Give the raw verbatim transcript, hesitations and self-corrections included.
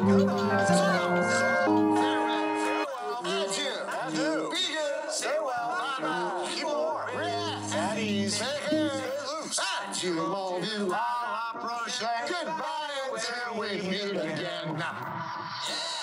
Adieu. Be good. Stay well. Bye-bye. Keep warm. Relax. At ease. Take care. Stay loose. Adieu, mon vieux. À la prochaine. Goodbye until we meet again.